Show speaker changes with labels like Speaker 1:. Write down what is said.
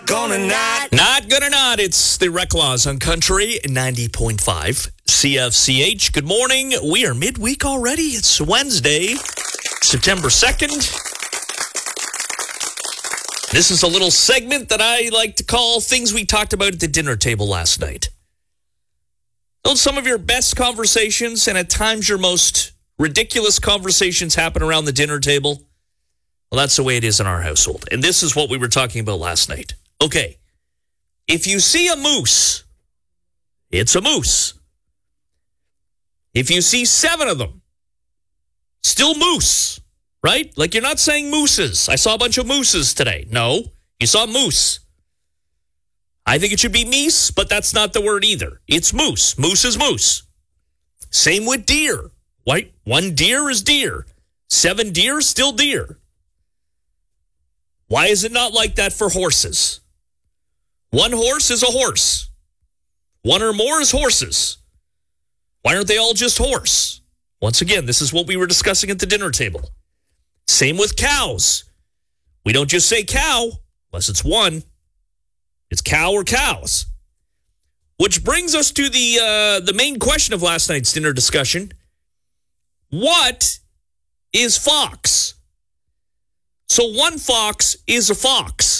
Speaker 1: gonna not.
Speaker 2: Not gonna not. It's the Rec Laws on Country 90.5 CFCH. Good morning. We are midweek already. It's Wednesday, September 2nd. This is a little segment that I like to call Things We Talked About at the Dinner Table Last Night. Those some of your best conversations and at times your most ridiculous conversations happen around the dinner table. Well, that's the way it is in our household. And this is what we were talking about last night. Okay, if you see a moose, it's a moose. If you see 7 of them, still moose, right? Like you're not saying mooses. I saw a bunch of mooses today. No, you saw moose. I think it should be meese, but that's not the word either. It's moose. Moose is moose. Same with deer. Right? 1 deer is deer. 7 deer, still deer. Why is it not like that for horses? 1 horse is a horse. 1 or more is horses. Why aren't they all just horse? Once again, this is what we were discussing at the dinner table. Same with cows. We don't just say cow, unless it's 1. It's cow or cows. Which brings us to the main question of last night's dinner discussion. What is fox? So 1 fox is a fox.